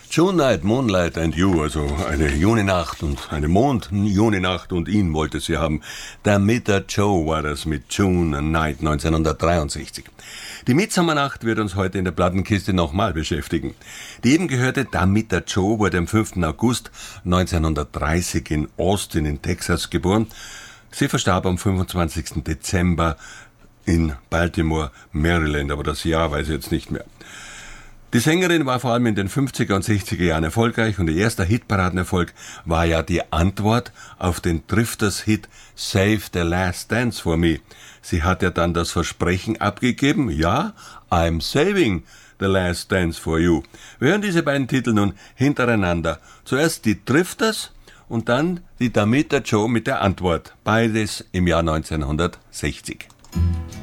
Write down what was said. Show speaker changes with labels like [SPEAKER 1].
[SPEAKER 1] June Night, Moonlight and You, also eine Juninacht und eine Mond-Juninacht und ihn wollte sie haben. Der Mitter Joe war das mit June Night 1963. Die Mitsommernacht wird uns heute in der Plattenkiste nochmal beschäftigen. Die eben gehörte Da Mitter Joe wurde am 5. August 1930 in Austin in Texas geboren. Sie verstarb am 25. Dezember in Baltimore, Maryland, aber das Jahr weiß ich jetzt nicht mehr. Die Sängerin war vor allem in den 50er und 60er Jahren erfolgreich und ihr erster Hitparadenerfolg war ja die Antwort auf den Drifters-Hit Save the Last Dance for Me. Sie hat ja dann das Versprechen abgegeben, ja, I'm saving the last dance for you. Wir hören diese beiden Titel nun hintereinander. Zuerst die Drifters und dann die Da Mitter Joe mit der Antwort. Beides im Jahr 1960.